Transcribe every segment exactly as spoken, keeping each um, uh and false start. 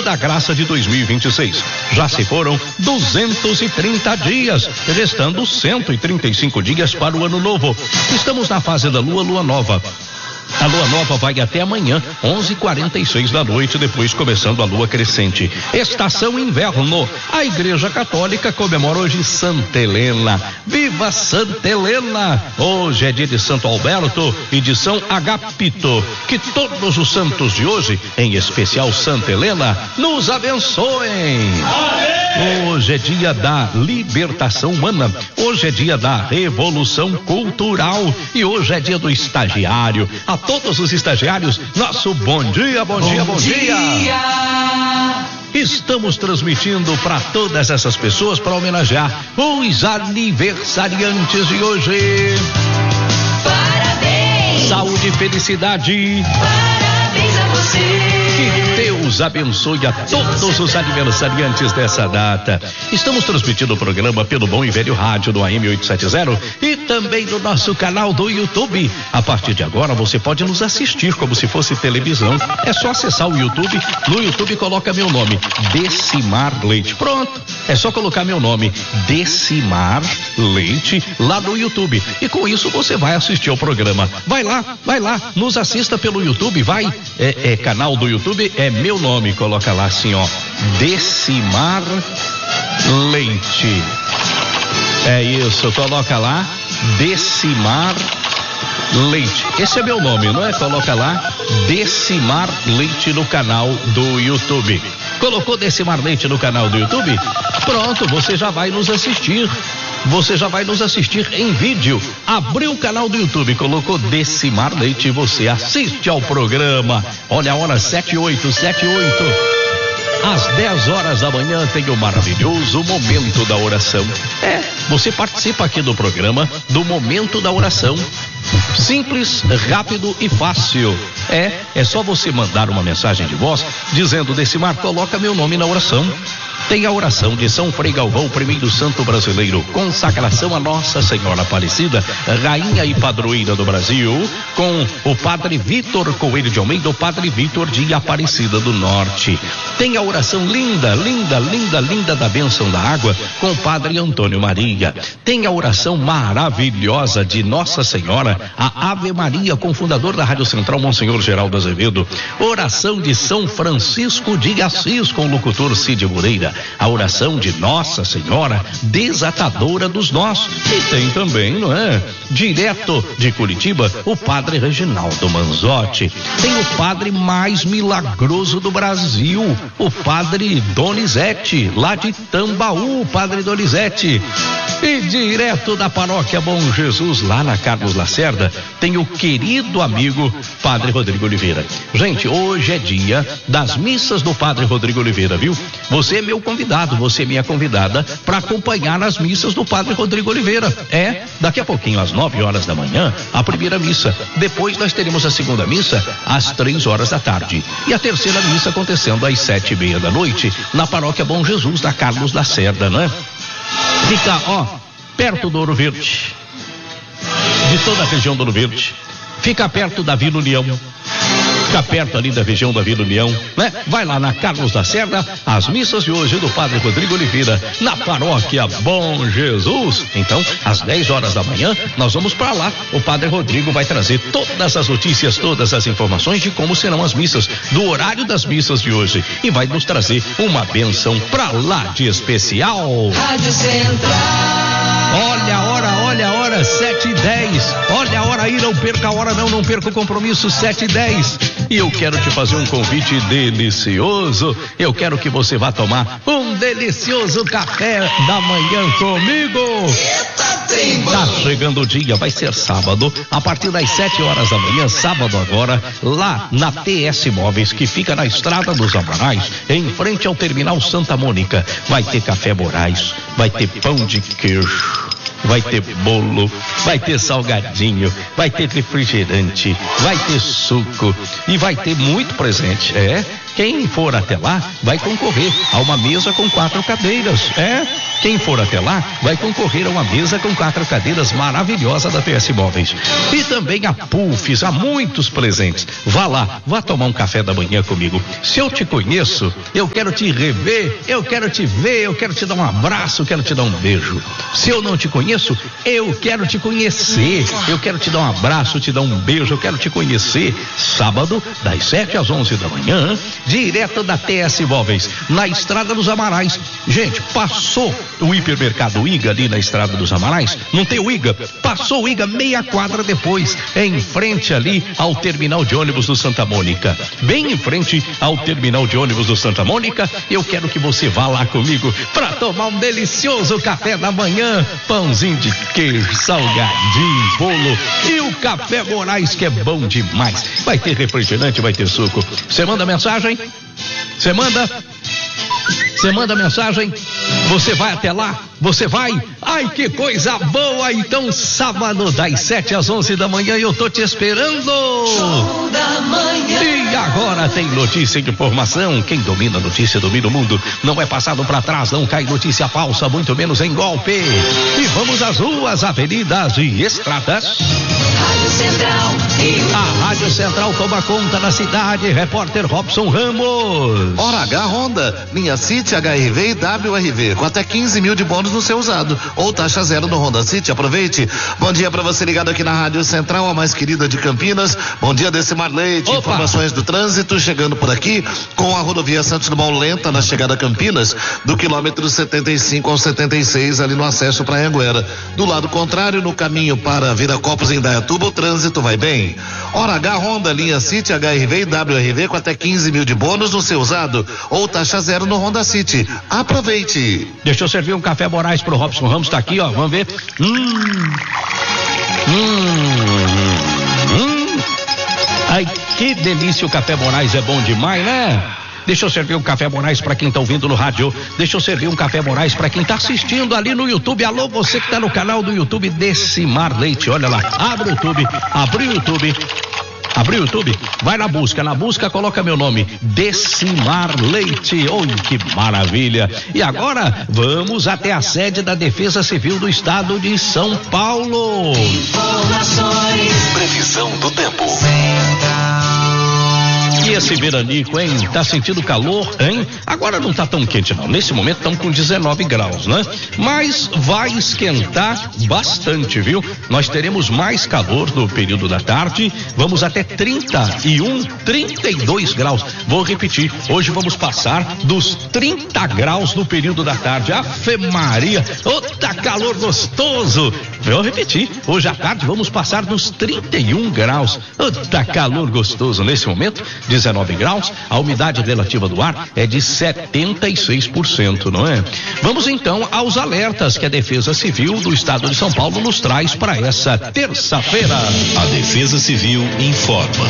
da graça de dois mil e vinte e seis. Já se foram duzentos e trinta dias, restando cento e trinta e cinco dias para o ano novo. Estamos na fase da lua, lua nova. A lua nova vai até amanhã, onze e quarenta e seis da noite, depois começando a lua crescente. Estação inverno. A Igreja Católica comemora hoje Santa Helena. Viva Santa Helena! Hoje é dia de Santo Alberto e de São Agapito. Que todos os santos de hoje, em especial Santa Helena, nos abençoem. Hoje é dia da libertação humana. Hoje é dia da revolução cultural. E hoje é dia do estagiário. A todos os estagiários, nosso bom dia, bom, bom dia, bom dia. dia. Estamos transmitindo para todas essas pessoas para homenagear os aniversariantes de hoje. Parabéns. Saúde e felicidade. Parabéns a você. Que Deus abençoe a todos os aniversariantes dessa data. Estamos transmitindo o programa pelo Bom e Velho Rádio do A M oitocentos e setenta e também no nosso canal do YouTube. A partir de agora você pode nos assistir como se fosse televisão. É só acessar o YouTube. No YouTube coloca meu nome, Decimar Leite. Pronto. É só colocar meu nome, Decimar Leite, lá no YouTube. E com isso você vai assistir ao programa. Vai lá, vai lá, nos assista pelo YouTube, vai. É, é canal do YouTube, é meu nome, coloca lá assim, ó, Decimar Leite. É isso, coloca lá, Decimar Leite. Esse é meu nome, não é? Coloca lá, Decimar Leite no canal do YouTube. Colocou Decimar Leite no canal do YouTube? Pronto, você já vai nos assistir. Você já vai nos assistir em vídeo. Abriu o canal do YouTube, colocou Decimar Leite e você assiste ao programa. Olha a hora, sete e oito, sete e oito. Às dez horas da manhã tem o maravilhoso Momento da Oração. É, você participa aqui do programa do Momento da Oração. Simples, rápido e fácil. É, é só você mandar uma mensagem de voz dizendo: Decimar, coloca meu nome na oração. Tem a oração de São Frei Galvão, primeiro santo brasileiro, consagração a Nossa Senhora Aparecida, rainha e padroeira do Brasil, com o padre Vitor Coelho de Almeida, o padre Vitor de Aparecida do Norte. Tem a oração linda, linda, linda, linda da bênção da água, com o padre Antônio Maria. Tem a oração maravilhosa de Nossa Senhora, a Ave Maria, com o fundador da Rádio Central, Monsenhor Geraldo Azevedo. Oração de São Francisco de Assis, com o locutor Cid Moreira. A oração de Nossa Senhora, desatadora dos nossos. E tem também, não é? Direto de Curitiba, o padre Reginaldo Manzotti. Tem o padre mais milagroso do Brasil, o padre Donizete, lá de Tambaú, o padre Donizete. E direto da paróquia Bom Jesus, lá na Carlos Lacerda, tem o querido amigo padre Rodrigo Oliveira. Gente, hoje é dia das missas do padre Rodrigo Oliveira, viu? Você é meu convidado, você é minha convidada para acompanhar as missas do padre Rodrigo Oliveira. É, daqui a pouquinho, às nove horas da manhã, a primeira missa. Depois nós teremos a segunda missa às três horas da tarde. E a terceira missa acontecendo às sete e meia da noite, na paróquia Bom Jesus, da Carlos Lacerda, né? Fica, ó, perto do Ouro Verde, de toda a região do Ouro Verde. Fica perto da Vila União. Fica perto ali da região da Vila União, né? Vai lá na Carlos Lacerda, as missas de hoje do padre Rodrigo Oliveira, na paróquia Bom Jesus. Então, às dez horas da manhã, nós vamos para lá. O padre Rodrigo vai trazer todas as notícias, todas as informações de como serão as missas, do horário das missas de hoje. E vai nos trazer uma bênção pra lá de especial. Rádio Central. Olha a hora, olha a hora, sete e dez. Olha a hora aí, não perca a hora não, não perca o compromisso, sete e dez. E eu quero te fazer um convite delicioso. Eu quero que você vá tomar um delicioso café da manhã comigo. Tá chegando o dia, vai ser sábado, a partir das sete horas da manhã, sábado agora, lá na T S Móveis, que fica na Estrada dos Amarais, em frente ao Terminal Santa Mônica. Vai ter café Moraes, vai ter pão de queijo, vai ter bolo, vai ter salgadinho, vai ter refrigerante, vai ter suco e vai ter muito presente. É, Quem for até lá vai concorrer a uma mesa com quatro cadeiras. É, quem for até lá vai concorrer a uma mesa com quatro cadeiras maravilhosa da T S Móveis. E também a Puffs, há muitos presentes. Vá lá, vá tomar um café da manhã comigo. Se eu te conheço, eu quero te rever, eu quero te ver, eu quero te dar um abraço, quero te dar um beijo. Se eu não te conheço, eu quero te conhecer, eu quero te dar um abraço, te dar um beijo, eu quero te conhecer. Sábado, das sete às onze da manhã, direto da T S Móveis, na Estrada dos Amarais. Gente, passou o hipermercado I G A ali na Estrada dos Amarais, não tem o I G A, passou o I G A meia quadra depois, em frente ali ao terminal de ônibus do Santa Mônica, bem em frente ao terminal de ônibus do Santa Mônica. Eu quero que você vá lá comigo para tomar um delicioso café da manhã, pãozinho de queijo, salgadinho, bolo e o café Moraes, que é bom demais. Vai ter refrigerante, vai ter suco. Você manda mensagem? Você manda? Você manda mensagem? Você vai até lá? Você vai? Ai, que coisa boa! Então, sábado, das sete às onze da manhã, eu tô te esperando! Show da manhã. E agora tem notícia e informação. Quem domina a notícia domina o mundo. Não é passado pra trás, não cai notícia falsa, muito menos em golpe. E vamos às ruas, avenidas e estradas. Rádio Central. A Rádio Central toma conta da cidade. Repórter Robson Ramos. Hora H Honda, linha City, H R V e W R V, com até quinze mil de bônus no seu usado, ou taxa zero no Honda City. Aproveite. Bom dia para você ligado aqui na Rádio Central, a mais querida de Campinas. Bom dia, Decimar Leite. Opa. Informações do trânsito chegando por aqui com a rodovia Santos Dumont lenta na chegada a Campinas, do quilômetro setenta e cinco ao setenta e seis, ali no acesso para Anhanguera. Do lado contrário, no caminho para Viracopos em Indaiatuba, o trânsito vai bem. Hora H Honda, linha City, H R V e W R V, com até quinze mil de bônus no seu usado, ou taxa zero no Honda City. Aproveite. Deixa eu servir um café Moraes pro Robson Ramos, tá aqui, ó, vamos ver. Hum. Hum. Hum. Ai, que delícia, o café Moraes é bom demais, né? Deixa eu servir um café Moraes para quem tá ouvindo no rádio. Deixa eu servir um café Moraes para quem tá assistindo ali no YouTube. Alô, você que tá no canal do YouTube Decimar Leite. Olha lá, abre o YouTube, abre o YouTube. Abriu o YouTube? Vai na busca, na busca coloca meu nome, Decimar Leite. Oi, que maravilha! E agora, vamos até a sede da Defesa Civil do Estado de São Paulo. Informações. Previsão do tempo. E esse veranico, hein? Tá sentindo calor, hein? Agora não tá tão quente não, nesse momento estamos com dezenove graus, né? Mas vai esquentar bastante, viu? Nós teremos mais calor no período da tarde, vamos até trinta e um, trinta e dois graus. Vou repetir, hoje vamos passar dos trinta graus no período da tarde. Ave Maria, ô, tá calor gostoso. Vou repetir, hoje à tarde vamos passar dos trinta e um graus. Ô, tá calor gostoso nesse momento. dezenove graus, a umidade relativa do ar é de setenta e seis por cento, não é? Vamos então aos alertas que a Defesa Civil do Estado de São Paulo nos traz para essa terça-feira. A Defesa Civil informa.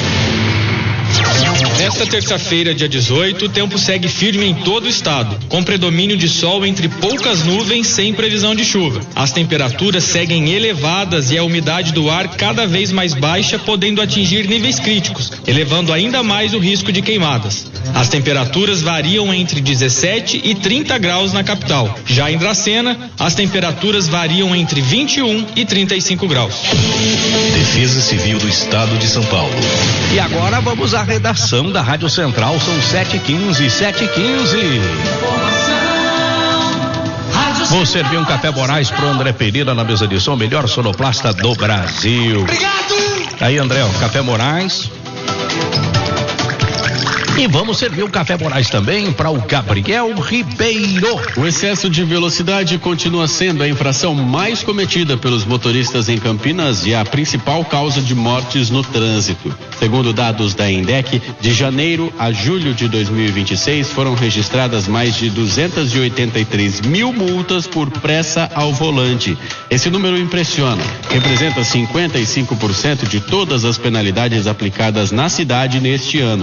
Nesta terça-feira, dia dezoito, o tempo segue firme em todo o estado, com predomínio de sol entre poucas nuvens, sem previsão de chuva. As temperaturas seguem elevadas e a umidade do ar cada vez mais baixa, podendo atingir níveis críticos, elevando ainda mais o risco de queimadas. As temperaturas variam entre dezessete e trinta graus na capital. Já em Dracena, as temperaturas variam entre vinte e um e trinta e cinco graus. Defesa Civil do Estado de São Paulo. E agora vamos à redação da Rádio Central, são sete e quinze, sete e quinze. Vou servir um café Moraes pro André Pereira na mesa de som, melhor sonoplasta do Brasil. Obrigado. Aí, André, ó, café Moraes. E vamos servir o café Moraes também para o Gabriel Ribeiro. O excesso de velocidade continua sendo a infração mais cometida pelos motoristas em Campinas e a principal causa de mortes no trânsito. Segundo dados da INDEC, de janeiro a julho de dois mil e vinte e seis foram registradas mais de duzentas e oitenta e três mil multas por pressa ao volante. Esse número impressiona. Representa cinquenta e cinco por cento de todas as penalidades aplicadas na cidade neste ano.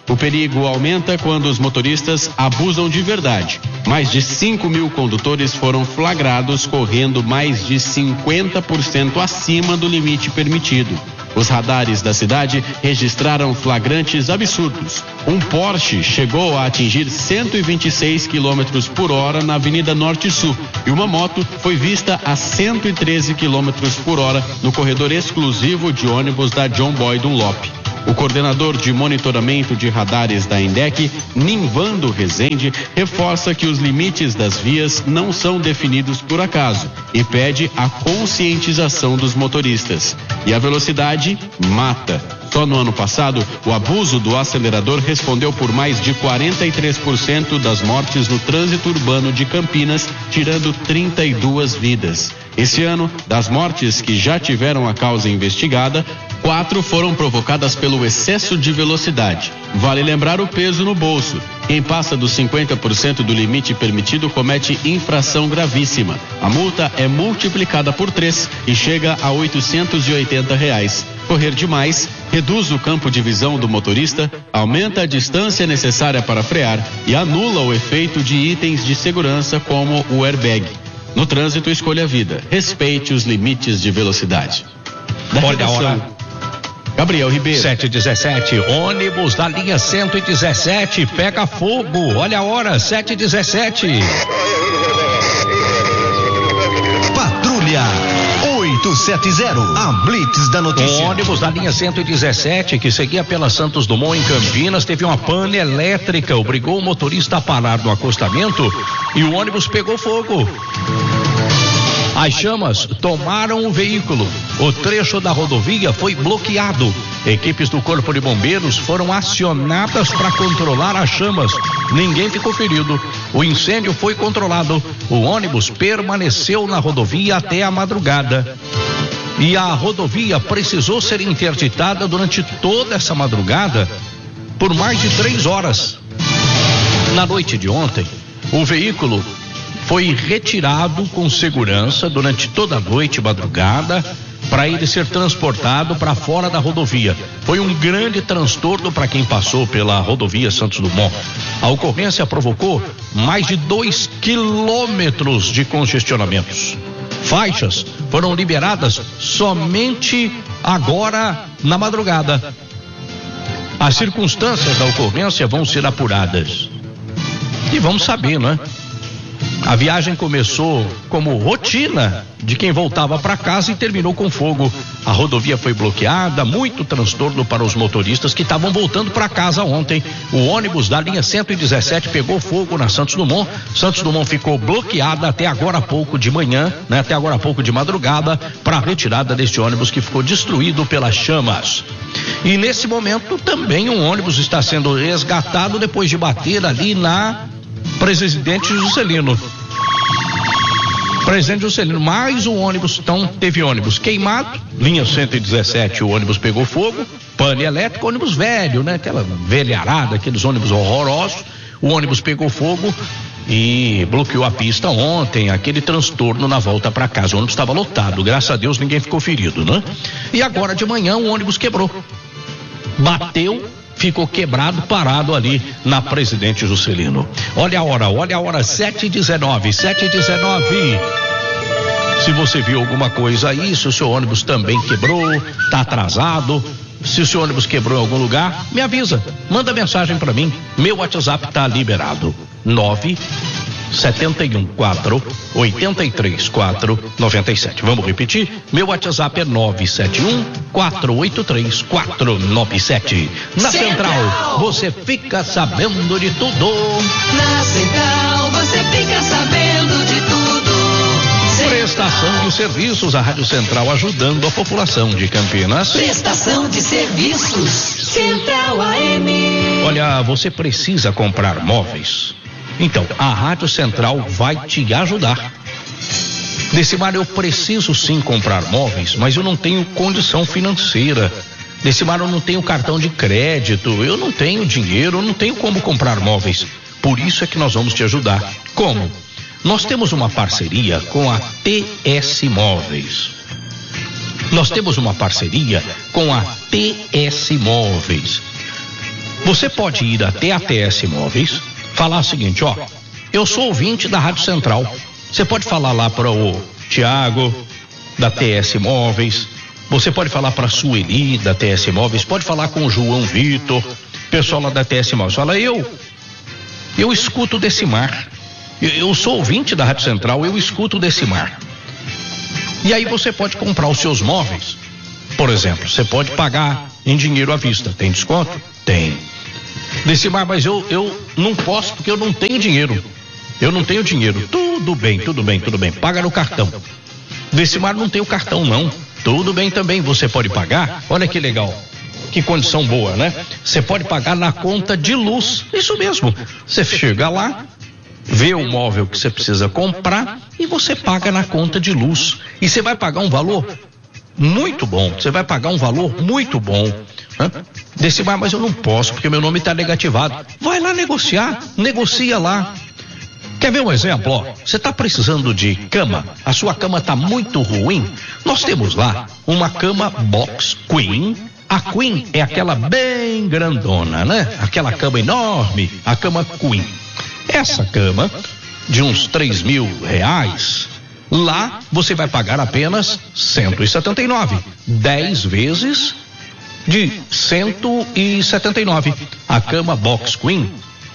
O perigo aumenta quando os motoristas abusam de verdade. Mais de cinco mil condutores foram flagrados correndo mais de cinquenta por cento acima do limite permitido. Os radares da cidade registraram flagrantes absurdos. Um Porsche chegou a atingir cento e vinte e seis quilômetros por hora na Avenida Norte-Sul e uma moto foi vista a cento e treze quilômetros por hora no corredor exclusivo de ônibus da John Boy Dunlop. O coordenador de monitoramento de radares da INDEC, Nimvando Rezende, reforça que os limites das vias não são definidos por acaso e pede a conscientização dos motoristas. E a velocidade mata. Só no ano passado, o abuso do acelerador respondeu por mais de quarenta e três por cento das mortes no trânsito urbano de Campinas, tirando trinta e duas vidas. Esse ano, das mortes que já tiveram a causa investigada, quatro foram provocadas pelo excesso de velocidade. Vale lembrar o peso no bolso. Quem passa dos cinquenta por cento do limite permitido comete infração gravíssima. A multa é multiplicada por três e chega a oitocentos e oitenta reais. Correr demais reduz o campo de visão do motorista, aumenta a distância necessária para frear e anula o efeito de itens de segurança como o airbag. No trânsito, escolha a vida. Respeite os limites de velocidade. Da Olha a hora. Gabriel Ribeiro. sete e dezessete, ônibus da linha cento e dezessete pega fogo. Olha a hora, sete e dezessete. Patrulha oitocentos e setenta, a Blitz da notícia. O ônibus da linha cento e dezessete, que seguia pela Santos Dumont em Campinas, teve uma pane elétrica, obrigou o motorista a parar no acostamento e o ônibus pegou fogo. As chamas tomaram o veículo. O trecho da rodovia foi bloqueado. Equipes do Corpo de Bombeiros foram acionadas para controlar as chamas. Ninguém ficou ferido. O incêndio foi controlado. O ônibus permaneceu na rodovia até a madrugada. E a rodovia precisou ser interditada durante toda essa madrugada por mais de três horas. Na noite de ontem, o veículo foi retirado com segurança durante toda a noite e madrugada para ele ser transportado para fora da rodovia. Foi um grande transtorno para quem passou pela rodovia Santos Dumont. A ocorrência provocou mais de dois quilômetros de congestionamentos. Faixas foram liberadas somente agora na madrugada. As circunstâncias da ocorrência vão ser apuradas. E vamos saber, não é? A viagem começou como rotina de quem voltava para casa e terminou com fogo. A rodovia foi bloqueada, muito transtorno para os motoristas que estavam voltando para casa ontem. O ônibus da linha cento e dezessete pegou fogo na Santos Dumont. Santos Dumont ficou bloqueada até agora há pouco de manhã, né? Até agora há pouco de madrugada, para a retirada deste ônibus que ficou destruído pelas chamas. E nesse momento também um ônibus está sendo resgatado depois de bater ali na Presidente Juscelino. Presidente Juscelino, mais um ônibus, então teve ônibus queimado, linha cento e dezessete, o ônibus pegou fogo, pane elétrico, ônibus velho, né? Aquela velharada, aqueles ônibus horrorosos, o ônibus pegou fogo e bloqueou a pista ontem, aquele transtorno na volta para casa. O ônibus estava lotado, graças a Deus ninguém ficou ferido, né? E agora de manhã o ônibus quebrou, bateu, ficou quebrado, parado ali na Presidente Juscelino. Olha a hora, olha a hora, sete e dezenove, sete e dezenove. Se você viu alguma coisa aí, se o seu ônibus também quebrou, tá atrasado, se o seu ônibus quebrou em algum lugar, me avisa, manda mensagem para mim, meu WhatsApp tá liberado, nove sete um quatro, oito três quatro, nove sete. Vamos repetir? Meu WhatsApp é nove sete um, quatro oito três, quatro nove sete. Na Central, Central, você fica sabendo de tudo. Na Central, você fica sabendo de tudo. Prestação de serviços, a Rádio Central ajudando a população de Campinas. Prestação de serviços, Central A M. Olha, você precisa comprar móveis? Então, a Rádio Central vai te ajudar. Decimar, eu preciso sim comprar móveis, mas eu não tenho condição financeira. Decimar, eu não tenho cartão de crédito, eu não tenho dinheiro, eu não tenho como comprar móveis. Por isso é que nós vamos te ajudar. Como? Nós temos uma parceria com a T S Móveis. Nós temos uma parceria com a T S Móveis. Você pode ir até a T S Móveis, falar o seguinte, ó, eu sou ouvinte da Rádio Central. Você pode falar lá para o Tiago da T S Móveis, você pode falar para a Sueli da T S Móveis, pode falar com o João Vitor, pessoal lá da T S Móveis. Fala, eu, eu escuto o Decimar, eu, eu sou ouvinte da Rádio Central, eu escuto o Decimar. E aí você pode comprar os seus móveis. Por exemplo, você pode pagar em dinheiro à vista. Tem desconto? Tem. Decimar, mas eu, eu não posso porque eu não tenho dinheiro. Eu não tenho dinheiro. Tudo bem, tudo bem, tudo bem. Paga no cartão. Decimar, não tem o cartão não. Tudo bem também, você pode pagar. Olha que legal. Que condição boa, né? Você pode pagar na conta de luz. Isso mesmo. Você chega lá, vê o móvel que você precisa comprar e você paga na conta de luz. E você vai pagar um valor muito bom. Você vai pagar um valor muito bom. Né? Decimar, mas eu não posso porque meu nome está negativado. Vai lá negociar. Negocia lá. Quer ver um exemplo? Ó, você está precisando de cama, a sua cama está muito ruim. Nós temos lá uma cama box queen. A queen é aquela bem grandona, né? Aquela cama enorme, a cama queen. Essa cama, de uns três mil reais, lá você vai pagar apenas cento e setenta e nove, dez vezes de cento e setenta e nove. A cama box queen,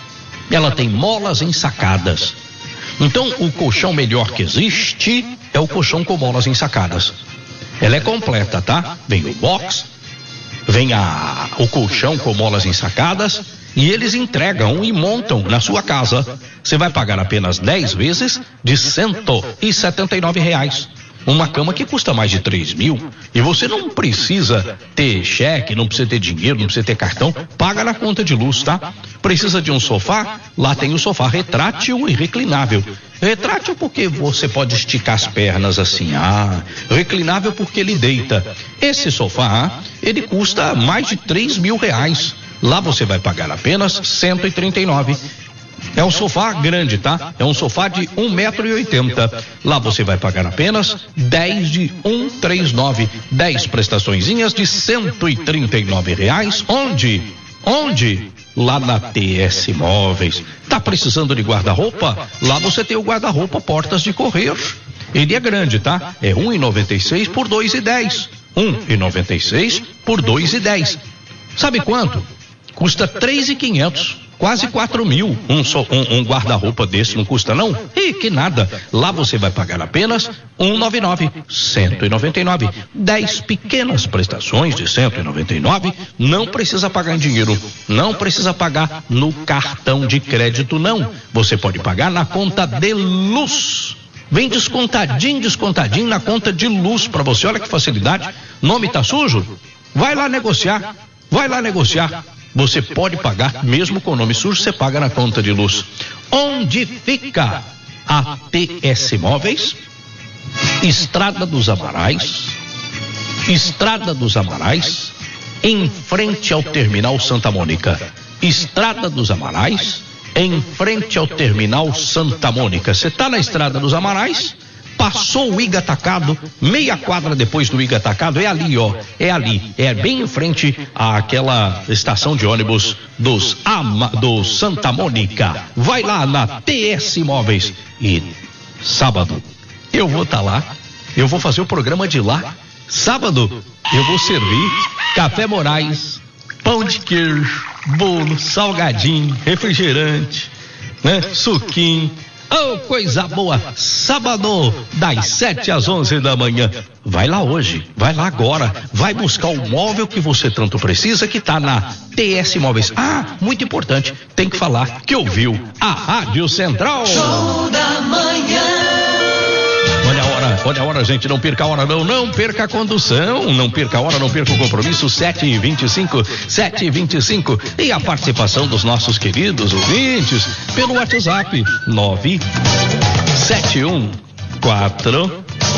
ela tem molas ensacadas. Então, o colchão melhor que existe é o colchão com molas ensacadas. Ela é completa, tá? Vem o box, vem a, o colchão com molas ensacadas e eles entregam e montam na sua casa. Você vai pagar apenas dez vezes de cento e setenta e nove reais. Uma cama que custa mais de três mil e você não precisa ter cheque, não precisa ter dinheiro, não precisa ter cartão, paga na conta de luz, tá? Precisa de um sofá? Lá tem o sofá retrátil e reclinável. Retrátil porque você pode esticar as pernas assim, ah, reclinável porque ele deita. Esse sofá, ele custa mais de três mil reais. Lá você vai pagar apenas cento e trinta e nove. É um sofá grande, tá? É um sofá de um metro e oitenta. Lá você vai pagar apenas dez de cento e trinta e nove. dez prestaçõezinhas de cento e trinta e nove reais. Onde? Onde? Lá na T S Móveis. Tá precisando de guarda-roupa? Lá você tem o guarda-roupa Portas de Correr. Ele é grande, tá? É um e noventa e seis por dois e dez. um e noventa e seis por dois e dez. Sabe quanto? Custa três e quinhentos. Quase quatro mil, um, um, um guarda-roupa desse não custa não? Ih, que nada, lá você vai pagar apenas cento e noventa e nove, cento e noventa e nove, dez pequenas prestações de cento e noventa e nove, não precisa pagar em dinheiro, não precisa pagar no cartão de crédito não, você pode pagar na conta de luz. Vem descontadinho, descontadinho na conta de luz para você, olha que facilidade. Nome tá sujo? Vai lá negociar, vai lá negociar. Você pode pagar, mesmo com o nome sujo, você paga na conta de luz. Onde fica a T S Móveis? Estrada dos Amarais, Estrada dos Amarais, em frente ao Terminal Santa Mônica. Estrada dos Amarais, em frente ao Terminal Santa Mônica. Você está na Estrada dos Amarais? Passou o Iga Atacado, meia quadra depois do Iga Atacado, é ali, ó, é ali, é bem em frente àquela estação de ônibus dos Ama, do Santa Mônica. Vai lá na T S Móveis e sábado eu vou estar tá lá, eu vou fazer o programa de lá. Sábado eu vou servir café Moraes, pão de queijo, bolo, salgadinho, refrigerante, né, suquinho. Oh, coisa boa, sábado, das sete às onze da manhã. Vai lá hoje, vai lá agora, vai buscar o móvel que você tanto precisa, que tá na T S Móveis. Ah, muito importante, tem que falar que ouviu a Rádio Central. Show da manhã. Olha a hora, olha a hora, gente, não perca a hora não, não perca a condução, não perca a hora, não perca o compromisso, sete e vinte e cinco, sete e vinte e cinco, e a participação dos nossos queridos ouvintes pelo WhatsApp, nove sete um quatro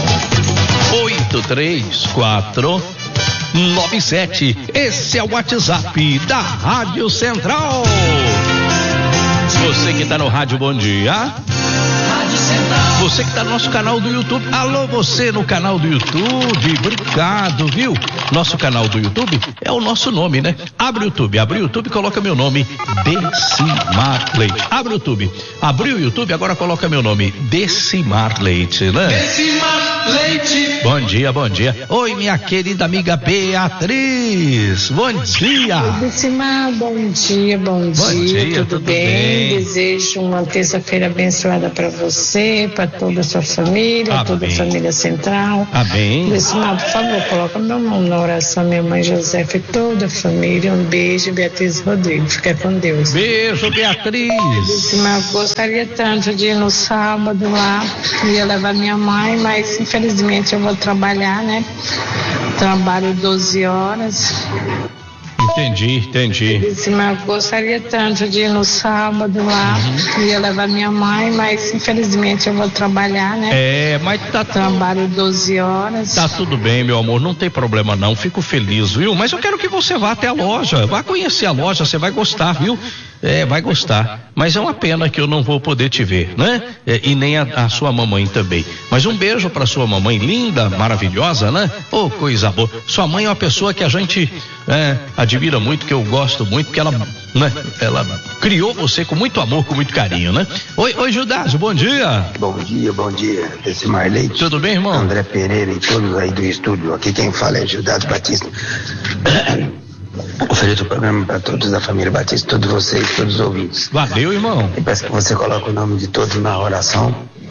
oito três quatro nove sete, esse é o WhatsApp da Rádio Central. Você que está no rádio, bom dia. Rádio Central. Você que tá no nosso canal do YouTube, alô você no canal do YouTube, obrigado, viu? Nosso canal do YouTube é o nosso nome, né? Abre o YouTube, abre o YouTube, coloca meu nome, Decimar Leite. Abre o YouTube, abre o YouTube, agora coloca meu nome, Decimar Leite, né? Decimar Leite. Bom dia, bom dia. Oi, minha querida amiga Beatriz. Bom dia. Decimar, bom dia, bom, Bom dia, dia, tudo, tudo bem? bem? Desejo uma terça-feira abençoada para você, para toda a sua família, Amém. toda a família central. Amém. Decimar, por favor, coloca meu nome na oração, minha mãe Josefa e toda a família. Um beijo, Beatriz Rodrigues. Fica com Deus. Beijo, Beatriz. Decimar, gostaria tanto de ir no sábado lá, ia levar minha mãe, mas infelizmente eu vou trabalhar, né? Trabalho doze horas. Entendi, entendi. Disse, mas eu gostaria tanto de ir no sábado lá, uhum. ia levar minha mãe, mas infelizmente eu vou trabalhar, né? É, mas tá Trabalho doze horas. Tá tudo bem, meu amor, não tem problema não, fico feliz, viu? Mas eu quero que você vá até a loja, vá conhecer a loja, você vai gostar, viu? É, vai gostar, mas é uma pena que eu não vou poder te ver, né? É, e nem a, a sua mamãe também. Mas um beijo pra sua mamãe linda, maravilhosa, né? Oh, coisa boa. Sua mãe é uma pessoa que a gente é, admira muito, que eu gosto muito, porque ela, né? Ela criou você com muito amor, com muito carinho, né? Oi, oi, Judásio, bom dia. Bom dia, bom dia. Decimar Leite. Tudo bem, irmão? André Pereira e todos aí do estúdio. Aqui quem fala é Judásio Batista. Ofereço o programa para todos da família Batista, todos vocês, todos os ouvintes. Valeu, irmão. Eu peço que você coloque o nome de todos na oração.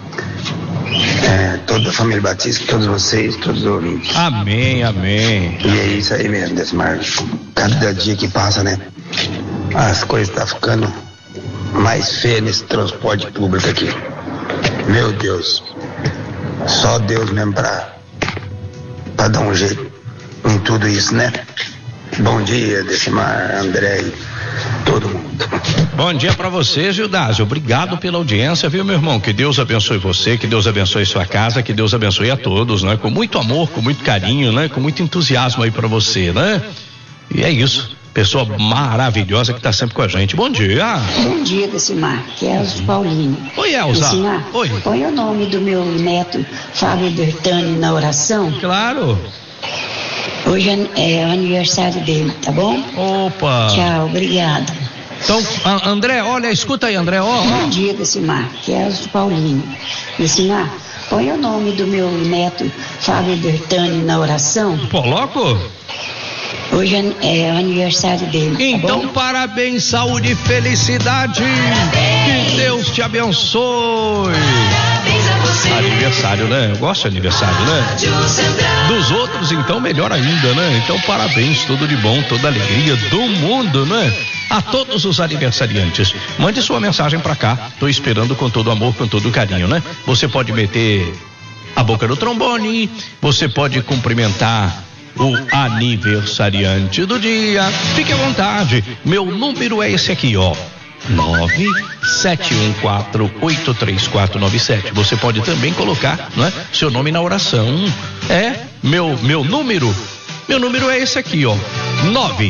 É, toda a família Batista, todos vocês, todos os ouvintes. Amém, amém. E é isso aí mesmo, Decimar. Cada dia que passa, né? As coisas estão tá ficando mais feias nesse transporte público aqui. Meu Deus. Só Deus mesmo pra, pra dar um jeito em tudo isso, né? Bom dia, Decimar, André e todo mundo. Bom dia pra você, Gildásio. Obrigado pela audiência, viu, meu irmão? Que Deus abençoe você, que Deus abençoe sua casa, que Deus abençoe a todos, né? Com muito amor, com muito carinho, né? Com muito entusiasmo aí pra você, né? E é isso. Pessoa maravilhosa que tá sempre com a gente. Bom dia. Bom dia, Decimar. Que é Elza Paulinho. Oi, Elza. Decimar, Oi. Põe o nome do meu neto, Fábio Bertani, na oração. Claro. Hoje é, é o aniversário dele, tá bom? Opa. Tchau, obrigada. Então, André, olha, escuta aí, André, ó. ó. Bom dia, Decimar, que é Elza Paulinho. Decimar, põe o nome do meu neto, Fábio Bertani, na oração. Coloco? Hoje é, é o aniversário dele, tá Então, bom? parabéns, saúde e felicidade. Parabéns. Que Deus te abençoe. Parabéns a você. Aniversário, né? Eu gosto de aniversário, né? Dos outros, então, melhor ainda, né? Então, parabéns, tudo de bom, toda alegria do mundo, né? A todos os aniversariantes, mande sua mensagem pra cá. Tô esperando com todo amor, com todo carinho, né? Você pode meter a boca no trombone, você pode cumprimentar o aniversariante do dia. Fique à vontade. Meu número é esse aqui, ó. nove sete um quatro oito três quatro nove sete. Você pode também colocar, né, seu nome na oração. É meu meu número. Meu número é esse aqui, ó. nove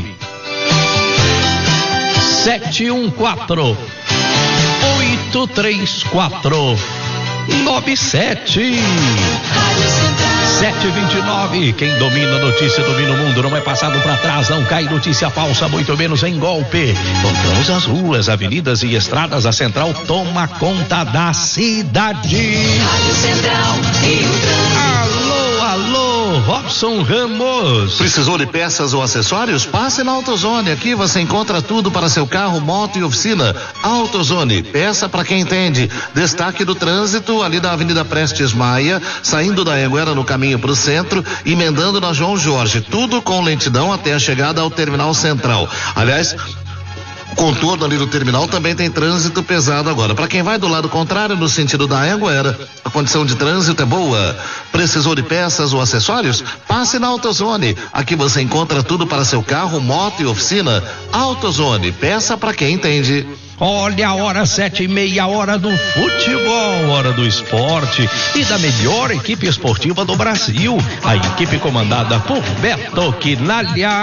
sete um quatro oito três quatro nove sete. sete e vinte e nove. Quem domina a notícia domina o mundo. Não é passado para trás, não cai notícia falsa, muito menos em golpe. Voltamos às ruas, avenidas e estradas. A Central toma conta da cidade. Rádio Central e o trânsito. Alô, alô, Robson Ramos. Precisou de peças ou acessórios? Passe na AutoZone. Aqui você encontra tudo para seu carro, moto e oficina. AutoZone, peça para quem entende. Destaque do trânsito ali da Avenida Prestes Maia, saindo da Anhanguera no caminho para o centro, emendando na João Jorge. Tudo com lentidão até a chegada ao Terminal Central. Aliás, contorno ali do terminal também tem trânsito pesado agora. Para quem vai do lado contrário, no sentido da Anhanguera, a condição de trânsito é boa. Precisou de peças ou acessórios? Passe na AutoZone. Aqui você encontra tudo para seu carro, moto e oficina. AutoZone, peça para quem entende. Olha a hora sete e meia, hora do futebol, hora do esporte e da melhor equipe esportiva do Brasil. A equipe comandada por Beto Quinalha.